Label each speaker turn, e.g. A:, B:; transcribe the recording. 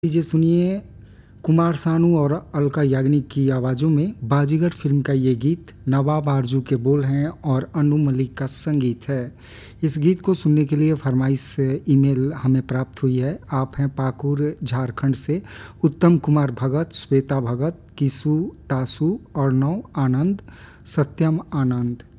A: लीजिए सुनिए कुमार सानू और अलका याग्निक की आवाज़ों में बाजीगर फिल्म का ये गीत। नवाब आरजू के बोल हैं और अनु मलिक का संगीत है। इस गीत को सुनने के लिए फरमाइश ईमेल हमें प्राप्त हुई है। आप हैं पाकुर झारखंड से उत्तम कुमार भगत, श्वेता भगत, किशु तासु, अर्णव आनंद, सत्यम आनंद।